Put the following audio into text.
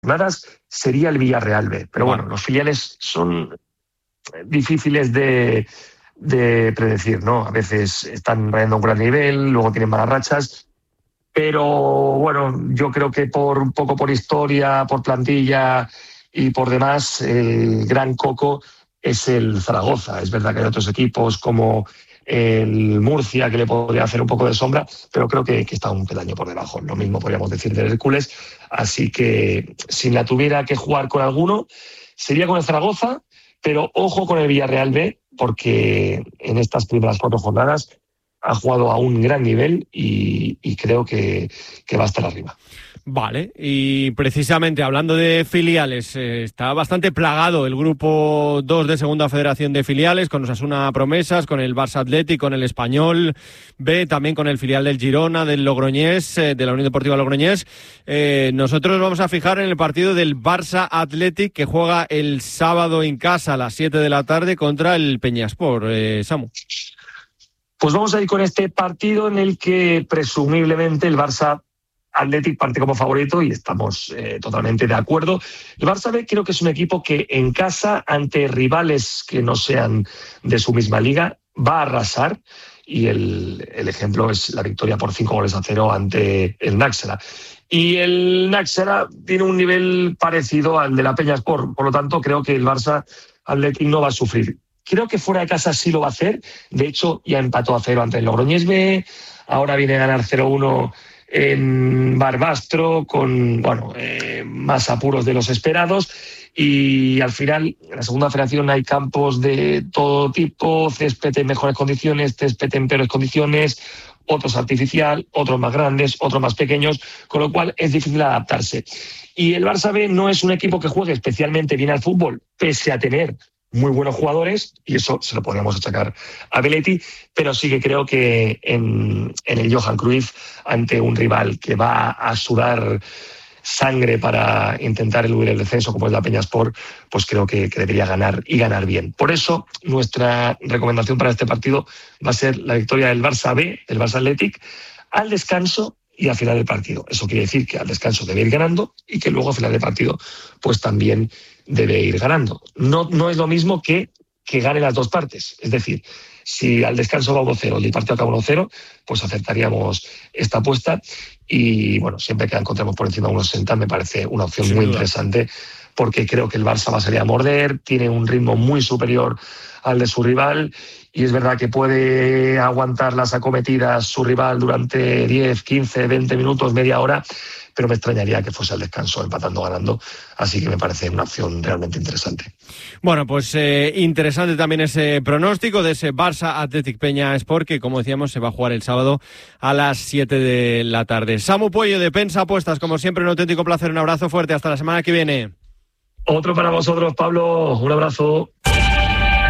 jornadas sería el Villarreal B. Pero bueno, los filiales son difíciles de predecir, ¿no? A veces están rayando a un gran nivel, luego tienen malas rachas, pero bueno, yo creo que un poco por historia, por plantilla y por demás, el gran coco es el Zaragoza. Es verdad que hay otros equipos como el Murcia que le podría hacer un poco de sombra, pero creo que está un peldaño por debajo. Lo mismo podríamos decir del Hércules, así que si la tuviera que jugar con alguno, sería con el Zaragoza, pero ojo con el Villarreal B, porque en estas primeras 4 jornadas ha jugado a un gran nivel y creo que va a estar arriba. Vale, y precisamente hablando de filiales, está bastante plagado el grupo 2 de Segunda Federación de Filiales, con Osasuna Promesas, con el Barça Athletic, con el Español B, también con el filial del Girona, del Logroñés, de la Unión Deportiva Logroñés. Nosotros vamos a fijar en el partido del Barça Athletic, que juega el sábado en casa a las 7 de la tarde contra el Peñaspor. Samu. Pues vamos a ir con este partido en el que presumiblemente el Barça Athletic parte como favorito y estamos totalmente de acuerdo. El Barça B creo que es un equipo que en casa, ante rivales que no sean de su misma liga, va a arrasar, y el ejemplo es la victoria por 5-0 ante el Náxera. Y el Náxera tiene un nivel parecido al de la Peñaspor, por lo tanto creo que el Barça Athletic no va a sufrir. Creo que fuera de casa sí lo va a hacer. De hecho, ya empató 0 ante el Logroñés B, ahora viene a ganar 0-1 en Barbastro, con más apuros de los esperados. Y al final, en la Segunda Federación hay campos de todo tipo, césped en mejores condiciones, césped en peores condiciones, otros artificial, otros más grandes, otros más pequeños, con lo cual es difícil adaptarse. Y el Barça B no es un equipo que juegue especialmente bien al fútbol, pese a tener muy buenos jugadores, y eso se lo podríamos achacar a Belletti, pero sí que creo que en el Johan Cruyff, ante un rival que va a sudar sangre para intentar eludir el descenso, como es la Peñaspor, pues creo que debería ganar y ganar bien. Por eso, nuestra recomendación para este partido va a ser la victoria del Barça B, del Barça Athletic, al descanso y al final del partido. Eso quiere decir que al descanso debe ir ganando y que luego al final del partido pues también debe ir ganando. No es lo mismo que gane las dos partes. Es decir, si al descanso va 1-0 y el partido acaba 1-0, pues acertaríamos esta apuesta. Y bueno, siempre que la encontremos por encima de 1,60 me parece una opción muy interesante, porque creo que el Barça va a salir a morder, tiene un ritmo muy superior al de su rival, y es verdad que puede aguantar las acometidas su rival durante 10, 15, 20 minutos, media hora, pero me extrañaría que fuese al descanso empatando, ganando, así que me parece una opción realmente interesante. Bueno, pues interesante también ese pronóstico de ese Barça Athletic Peñaspor, que como decíamos se va a jugar el sábado a las 7 de la tarde. Samu Puello de Pensa Apuestas, como siempre un auténtico placer, un abrazo fuerte, hasta la semana que viene. Otro para vosotros, Pablo, un abrazo.